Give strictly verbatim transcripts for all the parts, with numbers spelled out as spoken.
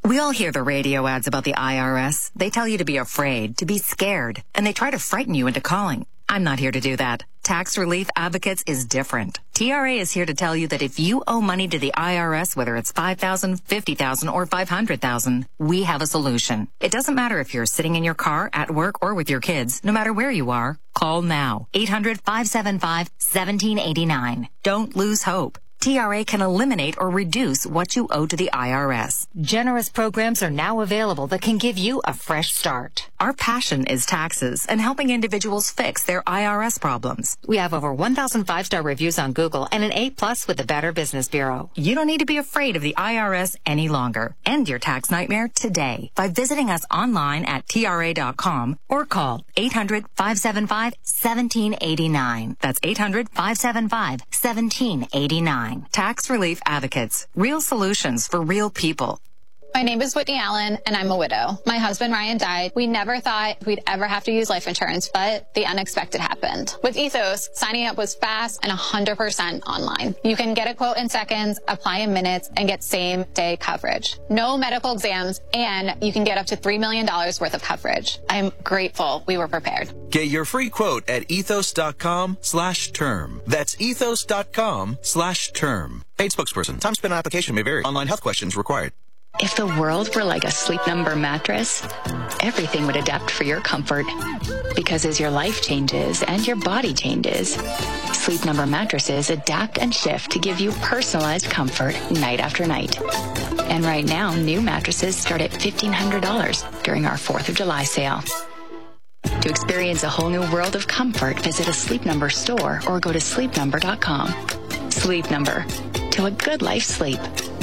We all hear the radio ads about the I R S. They tell you to be afraid, to be scared, and they try to frighten you into calling. I'm not here to do that. Tax Relief Advocates is different. T R A is here to tell you that if you owe money to the I R S, whether it's five thousand dollars, fifty thousand dollars, or five hundred thousand dollars, we have a solution. It doesn't matter if you're sitting in your car, at work, or with your kids. No matter where you are, call now. eight hundred, five seven five, one seven eight nine. Don't lose hope. T R A can eliminate or reduce what you owe to the I R S. Generous programs are now available that can give you a fresh start. Our passion is taxes and helping individuals fix their I R S problems. We have over one thousand five-star reviews on Google and an A plus with the Better Business Bureau. You don't need to be afraid of the I R S any longer. End your tax nightmare today by visiting us online at T R A dot com or call eight hundred, five seven five, one seven eight nine. That's eight hundred, five seven five, one seven eight nine. Tax Relief Advocates. Real solutions for real people. My name is Whitney Allen, and I'm a widow. My husband, Ryan, died. We never thought we'd ever have to use life insurance, but the unexpected happened. With Ethos, signing up was fast and one hundred percent online. You can get a quote in seconds, apply in minutes, and get same-day coverage. No medical exams, and you can get up to three million dollars worth of coverage. I'm grateful we were prepared. Get your free quote at ethos.com slash term. That's ethos.com slash term. Paid spokesperson. Time spent on application may vary. Online health questions required. If the world were like a Sleep Number mattress, everything would adapt for your comfort. Because as your life changes and your body changes, Sleep Number mattresses adapt and shift to give you personalized comfort night after night. And right now, new mattresses start at fifteen hundred dollars during our fourth of July sale. To experience a whole new world of comfort, visit a Sleep Number store or go to sleep number dot com. Sleep Number. To a good life sleep.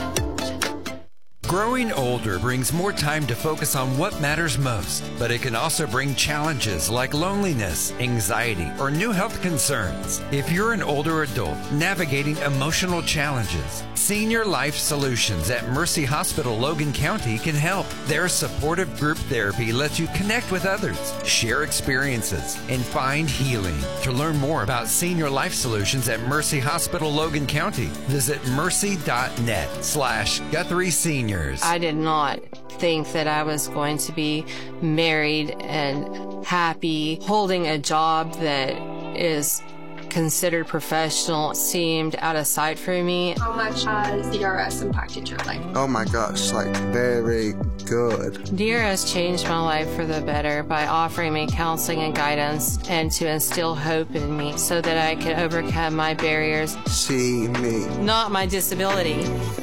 Growing older brings more time to focus on what matters most, but it can also bring challenges like loneliness, anxiety, or new health concerns. If you're an older adult navigating emotional challenges, Senior Life Solutions at Mercy Hospital Logan County can help. Their supportive group therapy lets you connect with others, share experiences, and find healing. To learn more about Senior Life Solutions at Mercy Hospital Logan County, visit mercy.net slash Guthrie Senior. I did not think that I was going to be married and happy. Holding a job that is considered professional seemed out of sight for me. How much has D R S impacted your life? Oh my gosh, like very good. D R S changed my life for the better by offering me counseling and guidance and to instill hope in me so that I could overcome my barriers. See me. Not my disability.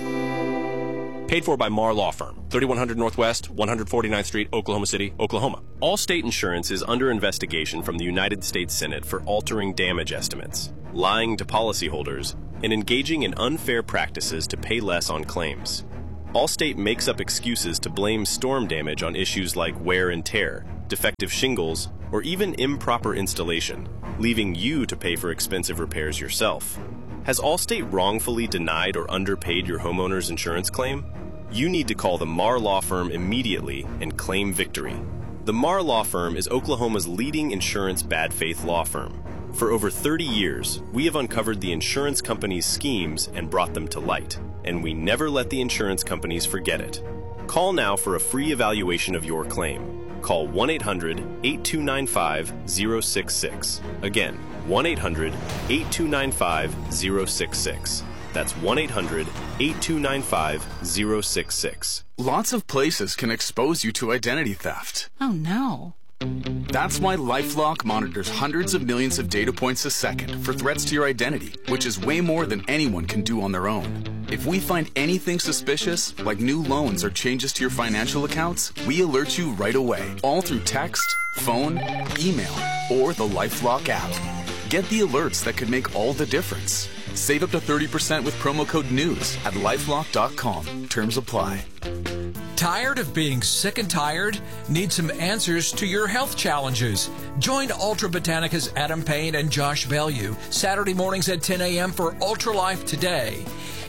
Paid for by Marr Law Firm, thirty-one hundred Northwest, one forty-ninth Street, Oklahoma City, Oklahoma. Allstate Insurance is under investigation from the United States Senate for altering damage estimates, lying to policyholders, and engaging in unfair practices to pay less on claims. Allstate makes up excuses to blame storm damage on issues like wear and tear, defective shingles, or even improper installation, leaving you to pay for expensive repairs yourself. Has Allstate wrongfully denied or underpaid your homeowner's insurance claim? You need to call the Marr Law Firm immediately and claim victory. The Marr Law Firm is Oklahoma's leading insurance bad faith law firm. For over thirty years, we have uncovered the insurance companies' schemes and brought them to light, and we never let the insurance companies forget it. Call now for a free evaluation of your claim. Call one eight hundred, eight two nine five, zero six six. Again, one eight hundred, eight two nine five, zero six six. That's one eight hundred, eight two nine five, zero six six. Lots of places can expose you to identity theft. Oh no. That's why LifeLock monitors hundreds of millions of data points a second for threats to your identity, which is way more than anyone can do on their own. If we find anything suspicious, like new loans or changes to your financial accounts, we alert you right away, all through text, phone, email, or the LifeLock app. Get the alerts that could make all the difference. Save up to thirty percent with promo code NEWS at lifelock dot com. Terms apply. Tired of being sick and tired? Need some answers to your health challenges? Join Ultra Botanica's Adam Payne and Josh Bellew Saturday mornings at ten a.m. for Ultra Life Today.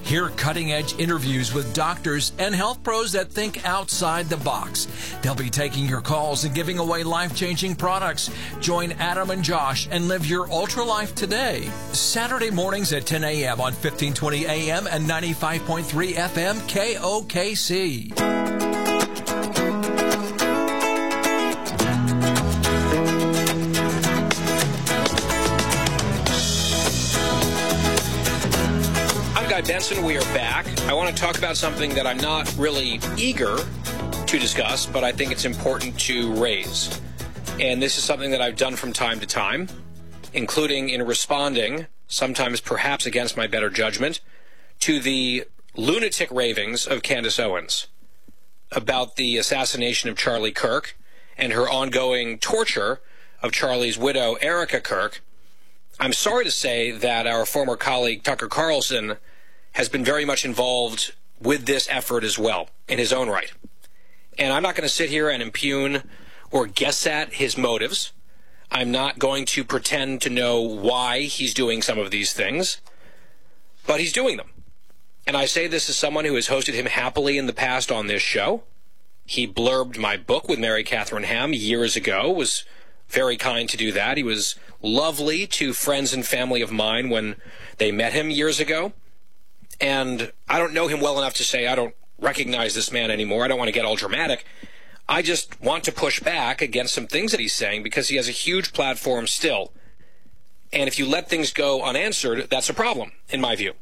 Hear cutting-edge interviews with doctors and health pros that think outside the box. They'll be taking your calls and giving away life-changing products. Join Adam and Josh and live your ultra life today. Saturday mornings at ten a.m. on fifteen twenty A M and ninety-five point three F M K O K C. Guy Benson, we are back. I want to talk about something that I'm not really eager to discuss, but I think it's important to raise. And this is something that I've done from time to time, including in responding, sometimes perhaps against my better judgment, to the lunatic ravings of Candace Owens about the assassination of Charlie Kirk and her ongoing torture of Charlie's widow, Erica Kirk. I'm sorry to say that our former colleague, Tucker Carlson, has been very much involved with this effort as well, in his own right. And I'm not going to sit here and impugn or guess at his motives. I'm not going to pretend to know why he's doing some of these things, but he's doing them. And I say this as someone who has hosted him happily in the past on this show. He blurbed my book with Mary Catherine Ham years ago, was very kind to do that. He was lovely to friends and family of mine when they met him years ago. And I don't know him well enough to say I don't recognize this man anymore. I don't want to get all dramatic. I just want to push back against some things that he's saying because he has a huge platform still. And if you let things go unanswered, that's a problem, in my view.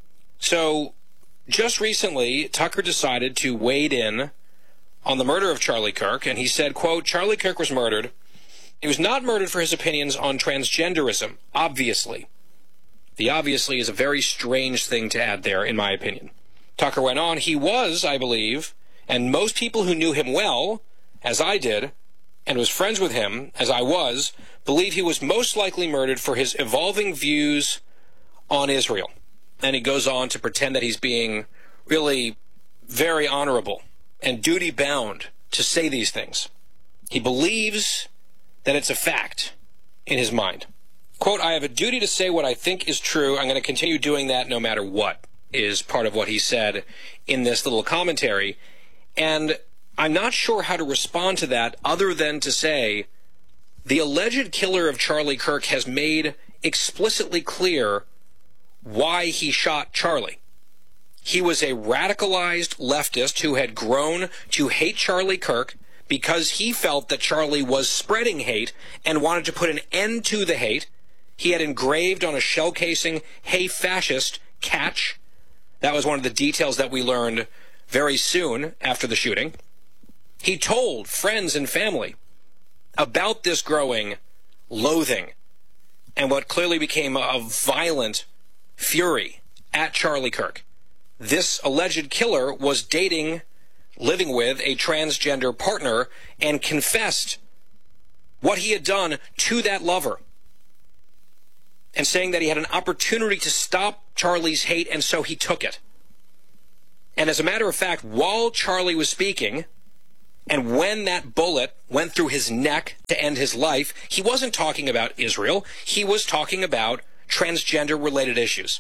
So just recently, Tucker decided to wade in on the murder of Charlie Kirk, and he said, quote, Charlie Kirk was murdered. He was not murdered for his opinions on transgenderism, obviously. The obviously is a very strange thing to add there, in my opinion. Tucker went on, he was, I believe, and most people who knew him well, as I did, and was friends with him, as I was, believe he was most likely murdered for his evolving views on Israel. And he goes on to pretend that he's being really very honorable and duty-bound to say these things. He believes that it's a fact in his mind. Quote, I have a duty to say what I think is true. I'm going to continue doing that no matter what, is part of what he said in this little commentary. And I'm not sure how to respond to that other than to say the alleged killer of Charlie Kirk has made explicitly clear why he shot Charlie. He was a radicalized leftist who had grown to hate Charlie Kirk because he felt that Charlie was spreading hate and wanted to put an end to the hate. He had engraved on a shell casing, hey, fascist, catch. That was one of the details that we learned very soon after the shooting. He told friends and family about this growing loathing and what clearly became a violent fury at Charlie Kirk. This alleged killer was dating, living with a transgender partner and confessed what he had done to that lover, and saying that he had an opportunity to stop Charlie's hate, and so he took it. And as a matter of fact, while Charlie was speaking, and when that bullet went through his neck to end his life, he wasn't talking about Israel. He was talking about transgender-related issues.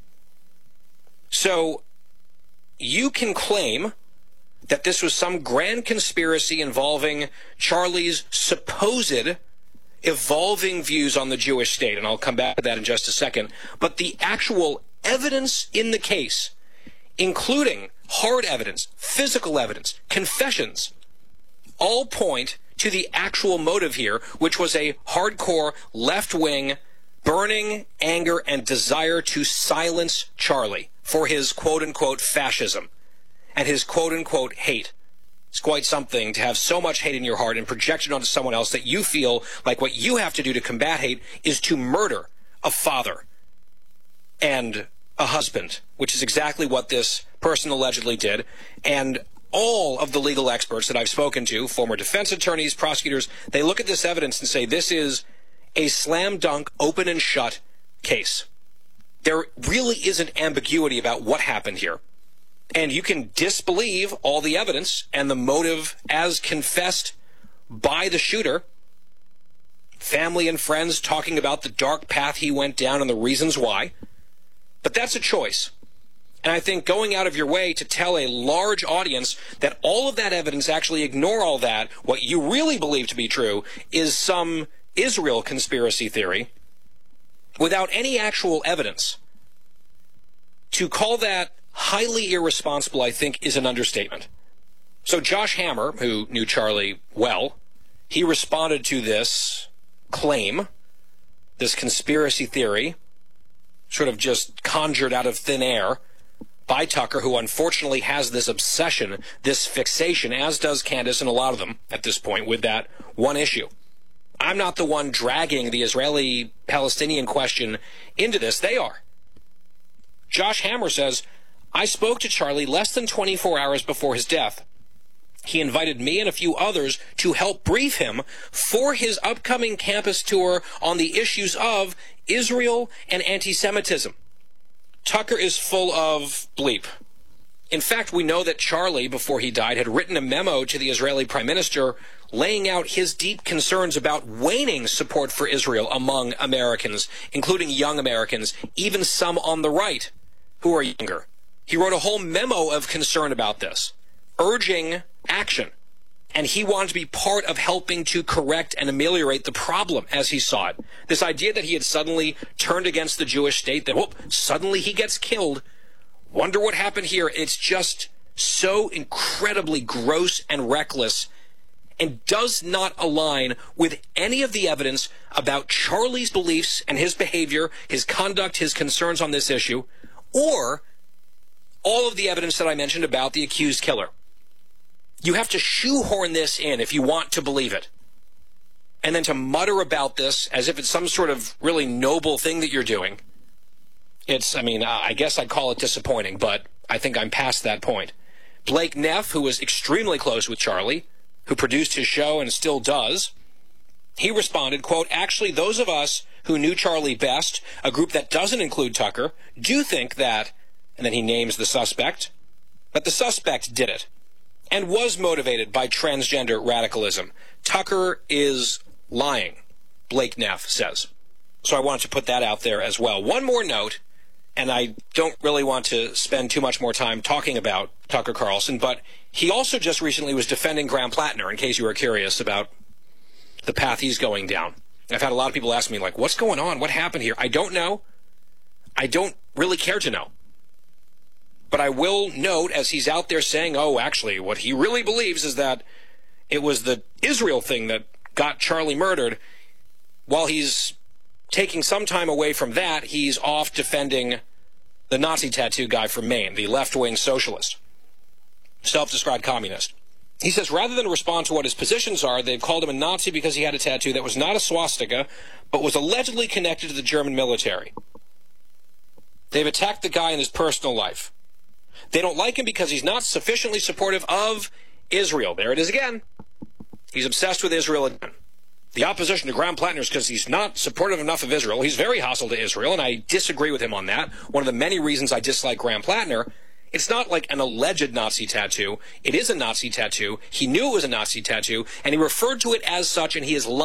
So you can claim that this was some grand conspiracy involving Charlie's supposed evolving views on the Jewish state, and I'll come back to that in just a second. But the actual evidence in the case, including hard evidence, physical evidence, confessions, all point to the actual motive here, which was a hardcore left-wing burning anger and desire to silence Charlie for his quote-unquote fascism and his quote-unquote hate. It's quite something to have so much hate in your heart and project it onto someone else that you feel like what you have to do to combat hate is to murder a father and a husband, which is exactly what this person allegedly did. And all of the legal experts that I've spoken to, former defense attorneys, prosecutors, they look at this evidence and say this is a slam dunk, open and shut case. There really isn't ambiguity about what happened here. And you can disbelieve all the evidence and the motive as confessed by the shooter. Family and friends talking about the dark path he went down and the reasons why. But that's a choice. And I think going out of your way to tell a large audience that all of that evidence, actually ignore all that, what you really believe to be true, is some Israel conspiracy theory, without any actual evidence, to call that highly irresponsible, I think, is an understatement. So Josh Hammer, who knew Charlie well, he responded to this claim, this conspiracy theory, sort of just conjured out of thin air by Tucker, who unfortunately has this obsession, this fixation, as does Candace and a lot of them at this point, with that one issue. I'm not the one dragging the Israeli-Palestinian question into this. They are. Josh Hammer says, I spoke to Charlie less than twenty-four hours before his death. He invited me and a few others to help brief him for his upcoming campus tour on the issues of Israel and anti-Semitism. Tucker is full of bleep. In fact, we know that Charlie, before he died, had written a memo to the Israeli prime minister laying out his deep concerns about waning support for Israel among Americans, including young Americans, even some on the right who are younger. He wrote a whole memo of concern about this, urging action. And he wanted to be part of helping to correct and ameliorate the problem as he saw it. This idea that he had suddenly turned against the Jewish state, that, whoop, suddenly he gets killed. Wonder what happened here. It's just so incredibly gross and reckless and does not align with any of the evidence about Charlie's beliefs and his behavior, his conduct, his concerns on this issue, or all of the evidence that I mentioned about the accused killer. You have to shoehorn this in if you want to believe it. And then to mutter about this as if it's some sort of really noble thing that you're doing. It's, I mean, I guess I'd call it disappointing, but I think I'm past that point. Blake Neff, who was extremely close with Charlie, who produced his show and still does, he responded, quote, actually, those of us who knew Charlie best, a group that doesn't include Tucker, do think that, and then he names the suspect, that the suspect did it and was motivated by transgender radicalism. Tucker is lying, Blake Neff says. So I wanted to put that out there as well. One more note, and I don't really want to spend too much more time talking about Tucker Carlson, but he also just recently was defending Graham Plattner, in case you were curious about the path he's going down. I've had a lot of people ask me, like, what's going on? What happened here? I don't know. I don't really care to know. But I will note, as he's out there saying, oh, actually, what he really believes is that it was the Israel thing that got Charlie murdered. While he's taking some time away from that, he's off defending the Nazi tattoo guy from Maine, the left-wing socialist, self-described communist. He says, rather than respond to what his positions are, they've called him a Nazi because he had a tattoo that was not a swastika, but was allegedly connected to the German military. They've attacked the guy in his personal life. They don't like him because he's not sufficiently supportive of Israel. There it is again. He's obsessed with Israel again. The opposition to Graham Plattner is because he's not supportive enough of Israel. He's very hostile to Israel, and I disagree with him on that. One of the many reasons I dislike Graham Plattner, it's not like an alleged Nazi tattoo. It is a Nazi tattoo. He knew it was a Nazi tattoo, and he referred to it as such, and he is lying.